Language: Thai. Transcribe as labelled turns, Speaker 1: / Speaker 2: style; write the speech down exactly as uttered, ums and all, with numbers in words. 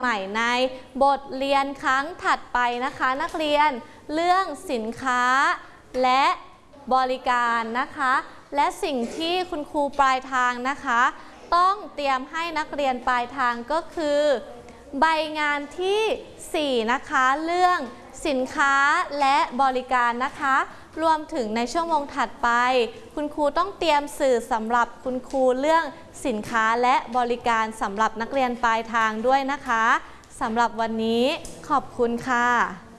Speaker 1: ใหม่ในบทเรียนครั้งถัดไปนะคะนักเรียนเรื่องสินค้าและบริการนะคะและสิ่งที่คุณครูปลายทางนะคะต้องเตรียมให้นักเรียนปลายทางก็คือใบงานที่สี่นะคะเรื่องสินค้าและบริการนะคะรวมถึงในชั่วโมงถัดไปคุณครูต้องเตรียมสื่อสำหรับคุณครูเรื่องสินค้าและบริการสำหรับนักเรียนปลายทางด้วยนะคะสำหรับวันนี้ขอบคุณค่ะ